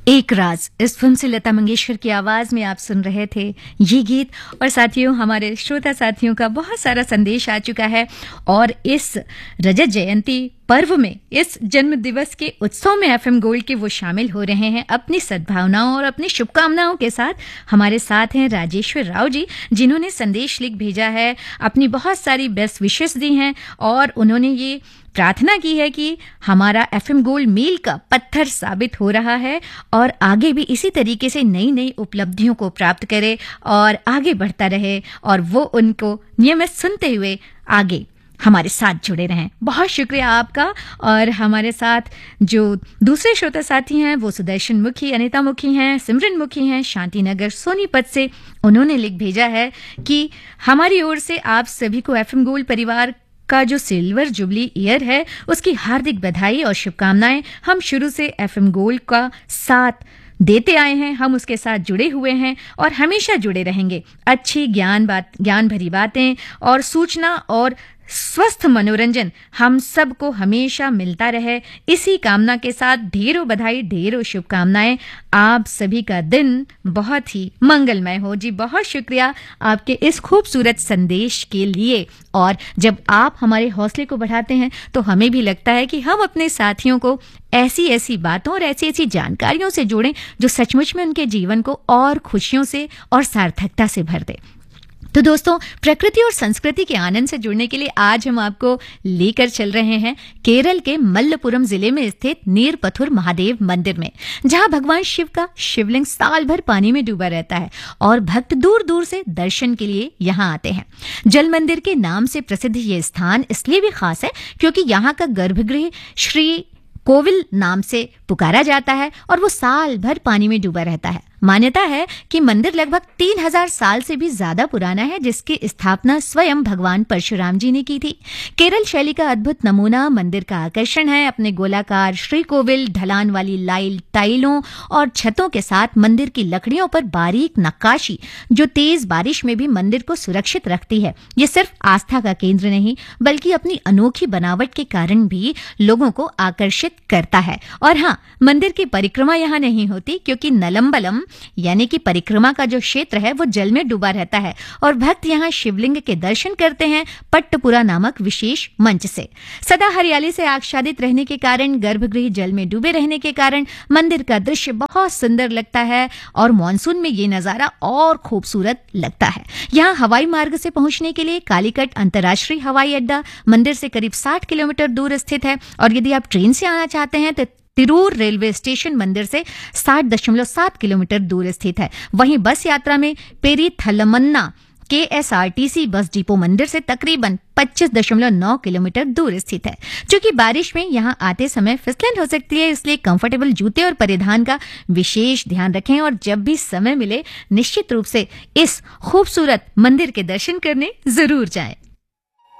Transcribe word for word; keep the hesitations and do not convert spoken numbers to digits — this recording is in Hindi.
एक राज, इस फिल्म से लता मंगेशकर की आवाज में आप सुन रहे थे ये गीत। और साथियों, हमारे श्रोता साथियों का बहुत सारा संदेश आ चुका है और इस रजत जयंती पर्व में, इस जन्म दिवस के उत्सव में एफएम गोल्ड के वो शामिल हो रहे हैं अपनी सद्भावनाओं और अपनी शुभकामनाओं के साथ। हमारे साथ हैं राजेश्वर राव जी, जिन्होंने संदेश लिख भेजा है, अपनी बहुत सारी बेस्ट विशेस दी हैं और उन्होंने ये प्रार्थना की है कि हमारा एफएम गोल्ड मील का पत्थर साबित हो रहा है और आगे भी इसी तरीके से नई नई उपलब्धियों को प्राप्त करे और आगे बढ़ता रहे और वो उनको नियमित सुनते हुए आगे हमारे साथ जुड़े रहें। बहुत शुक्रिया आपका। और हमारे साथ जो दूसरे श्रोता साथी हैं वो सुदर्शन मुखी, अनिता मुखी हैं, सिमरन मुखी हैं, शांति नगर सोनीपत से। उन्होंने लिख भेजा है कि हमारी ओर से आप सभी को एफएम गोल्ड परिवार का जो सिल्वर जुबली ईयर है उसकी हार्दिक बधाई और शुभकामनाएं। हम शुरू से एफएम गोल्ड का साथ देते आए हैं, हम उसके साथ जुड़े हुए हैं और हमेशा जुड़े रहेंगे। अच्छी ज्ञान बात ज्ञान भरी बातें और सूचना और स्वस्थ मनोरंजन हम सबको हमेशा मिलता रहे, इसी कामना के साथ ढेरों बधाई, ढेरों शुभकामनाएं। आप सभी का दिन बहुत ही मंगलमय हो। जी बहुत शुक्रिया आपके इस खूबसूरत संदेश के लिए। और जब आप हमारे हौसले को बढ़ाते हैं तो हमें भी लगता है कि हम अपने साथियों को ऐसी ऐसी बातों और ऐसी ऐसी जानकारियों से जोड़ें जो सचमुच में उनके जीवन को और खुशियों से और सार्थकता से भर दे। तो दोस्तों, प्रकृति और संस्कृति के आनंद से जुड़ने के लिए आज हम आपको लेकर चल रहे हैं केरल के मल्लपुरम जिले में स्थित नीरपथुर महादेव मंदिर में, जहां भगवान शिव का शिवलिंग साल भर पानी में डूबा रहता है और भक्त दूर दूर से दर्शन के लिए यहां आते हैं। जल मंदिर के नाम से प्रसिद्ध ये स्थान इसलिए भी खास है क्योंकि यहाँ का गर्भगृह श्री कोविल नाम से पुकारा जाता है और वो साल भर पानी में डूबा रहता है। मान्यता है कि मंदिर लगभग तीन हजार साल से भी ज्यादा पुराना है, जिसकी स्थापना स्वयं भगवान परशुराम जी ने की थी। केरल शैली का अद्भुत नमूना मंदिर का आकर्षण है। अपने गोलाकार श्रीकोविल, ढलान वाली लाइल टाइलों और छतों के साथ मंदिर की लकड़ियों पर बारीक नक्काशी जो तेज बारिश में भी मंदिर को सुरक्षित रखती है। ये सिर्फ आस्था का केंद्र नहीं बल्कि अपनी अनोखी बनावट के कारण भी लोगों को आकर्षित करता है। और हाँ, मंदिर की परिक्रमा यहाँ नहीं होती क्योंकि नलम्बलम यानी कि परिक्रमा का जो क्षेत्र है वो जल में डूबा रहता है और भक्त यहाँ शिवलिंग के दर्शन करते हैं पट्टपुरा नामक विशेष मंच से। सदा हरियाली से आच्छादित रहने के कारण, गर्भगृह जल में डूबे रहने के कारण मंदिर का दृश्य बहुत सुंदर लगता है और मानसून में ये नजारा और खूबसूरत लगता है। यहाँ हवाई मार्ग से पहुंचने के लिए कालीकट अंतर्राष्ट्रीय हवाई अड्डा मंदिर से करीब साठ किलोमीटर दूर स्थित है और यदि आप ट्रेन से आना चाहते हैं तो तिरूर रेलवे स्टेशन मंदिर से साठ दशमलव सात किलोमीटर दूर स्थित है। वहीं बस यात्रा में पेरीथलमन्ना केएसआरटीसी बस डिपो मंदिर से तकरीबन पच्चीस दशमलव नौ किलोमीटर दूर स्थित है। चूंकि बारिश में यहां आते समय फिसलन हो सकती है, इसलिए कंफर्टेबल जूते और परिधान का विशेष ध्यान रखें और जब भी समय मिले निश्चित रूप से इस खूबसूरत मंदिर के दर्शन करने जरूर जाएं।